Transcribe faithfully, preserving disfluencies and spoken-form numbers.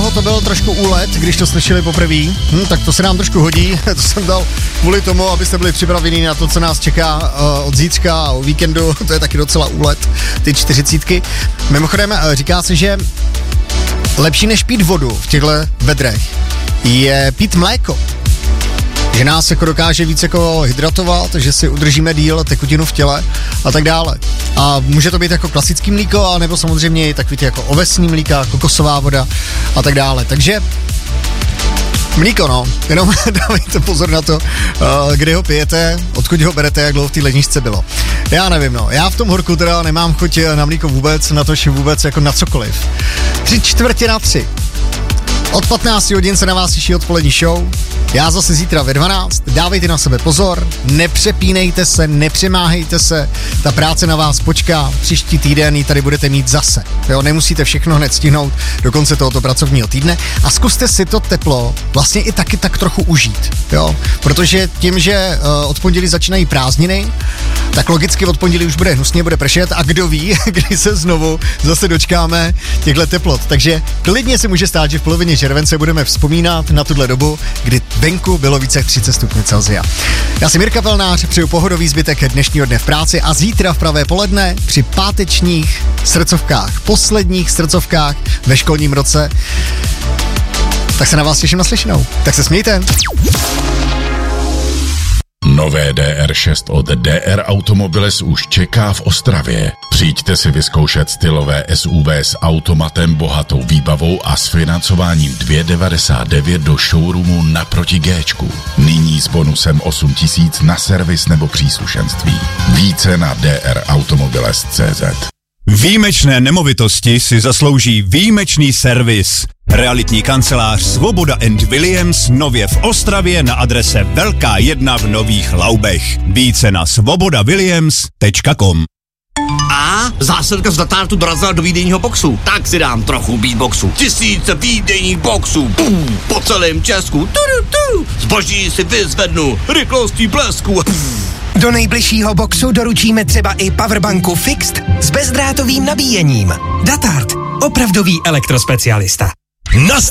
koho to byl trošku úlet, když to slyšeli poprvé, hm, tak to se nám trošku hodí, to jsem dal kvůli tomu, abyste byli připraveni na to, co nás čeká uh, od zítřka a o víkendu, to je taky docela úlet, ty čtyřicítky. Mimochodem říká se, že lepší než pít vodu v těchto vedrech je pít mléko. Že nás jako dokáže víc jako hydratovat, že si udržíme díl tekutinu v těle a tak dále. A může to být jako klasický mlíko, anebo samozřejmě i takový ty jako ovesní mlíka, kokosová voda a tak dále. Takže mlíko, no, jenom dávejte pozor na to, uh, kde ho pijete, odkud ho berete, jak dlouho v té ledničce bylo. Já nevím, no, já v tom horku teda nemám chuť na mlíko vůbec, na to, že vůbec jako na cokoliv. Tři čtvrtě na tři. Od patnácti hodin se na vás těší odpolední show. Já zase zítra ve dvanáct. Dávejte na sebe pozor, nepřepínejte se, nepřemáhejte se, ta práce na vás počká, příští týden ji tady budete mít zase. Jo, nemusíte všechno hned stihnout do konce tohoto pracovního týdne a zkuste si to teplo vlastně i taky tak trochu užít, jo, protože tím, že uh, od pondělí začínají prázdniny, tak logicky od pondělí už bude hnusně, bude pršet a kdo ví, kdy se znovu zase dočkáme těchto teplot. Takže klidně se může stát, že v polovině července budeme vzpomínat na tuhle dobu, kdy venku bylo více jak třicet stupňů Celsia. Já jsem Jirka Pelnář, přeju pohodový zbytek dnešního dne v práci a zítra v pravé poledne při pátečních srdcovkách, posledních srdcovkách ve školním roce. Tak se na vás těším naslyšenou. Tak se smějte. Nové D R šest od D R Automobiles už čeká v Ostravě. Přijďte si vyzkoušet stylové S U V s automatem, bohatou výbavou a s financováním dvě devadesát devět do showroomu naproti Géčku. Nyní s bonusem osm tisíc na servis nebo příslušenství. Více na d r automobiles tečka c z. Výjimečné nemovitosti si zaslouží výjimečný servis. Realitní kancelář Svoboda and Williams nově v Ostravě na adrese Velká jedna v Nových Laubech. Více na svoboda williams tečka com. A zásilka z Datartu dorazila do výdejního boxu. Tak si dám trochu beatboxu. Tisíce výdejních boxů. Pum, po celém Česku. Tudu, tu. Zboží si vyzvednu. Rychlostí blesku. Do nejbližšího boxu doručíme třeba i powerbanku Fixed s bezdrátovým nabíjením. Datart. Opravdový elektrospecialista.